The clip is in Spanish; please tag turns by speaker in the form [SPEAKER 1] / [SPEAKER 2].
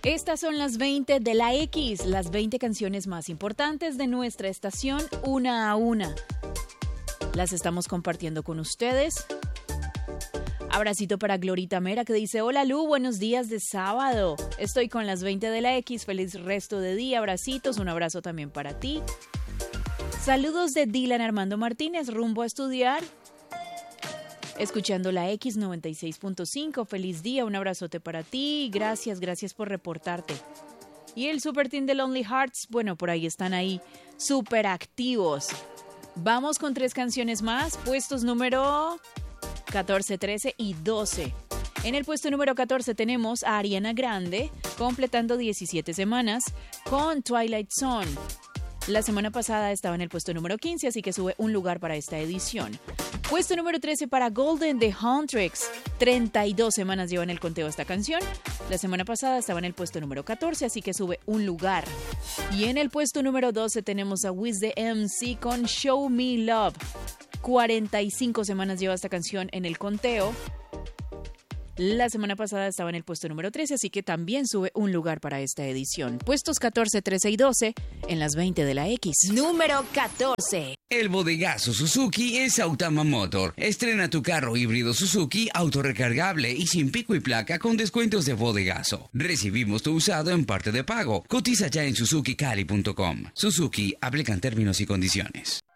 [SPEAKER 1] Estas son las 20 de la X, las 20 canciones más importantes de nuestra estación, una a una. Las estamos compartiendo con ustedes. Abracito para Glorita Mera que dice: hola Lu, buenos días de sábado. Estoy con las 20 de la X, feliz resto de día, abracitos, un abrazo también para ti. Saludos de Dylan Armando Martínez, rumbo a estudiar. Escuchando la X96.5, feliz día, un abrazote para ti, gracias por reportarte. Y el Super Team de Lonely Hearts, bueno, por ahí están ahí, súper activos. Vamos con 3 canciones más, puestos número 14, 13 y 12. En el puesto número 14 tenemos a Ariana Grande, completando 17 semanas, con Twilight Zone. La semana pasada estaba en el puesto número 15, así que sube un lugar para esta edición. Puesto número 13 para Golden de Huntrix. 32 semanas lleva en el conteo esta canción. La semana pasada estaba en el puesto número 14, así que sube un lugar. Y en el puesto número 12 tenemos a Wiz the MC con Show Me Love. 45 semanas lleva esta canción en el conteo. La semana pasada estaba en el puesto número 13, así que también sube un lugar para esta edición. Puestos 14, 13 y 12 en las 20 de la X. Número 14.
[SPEAKER 2] El bodegazo Suzuki es Autama Motor. Estrena tu carro híbrido Suzuki autorrecargable y sin pico y placa con descuentos de bodegazo. Recibimos tu usado en parte de pago. Cotiza ya en suzukicali.com. Suzuki, aplican términos y condiciones.